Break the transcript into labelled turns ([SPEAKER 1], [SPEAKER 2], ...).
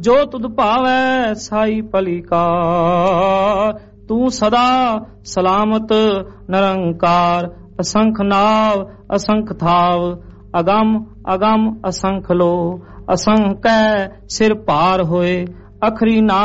[SPEAKER 1] जो तुद भावै साई भली कार। तू सदा सलामत निरंकार, असंख नाव असंख थाव, अगम अगम असंख लो, असंख कै सिर पार होए, अखरी नाम